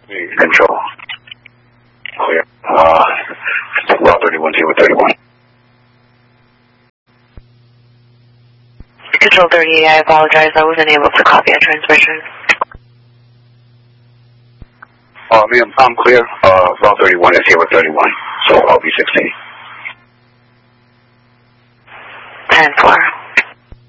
Control. Clear. Route 31, here with 31. Control 38, I apologize. I wasn't able to copy a transmission. Ma'am, I'm clear. Route 31 is here with 31, so I'll be 16. 10-4.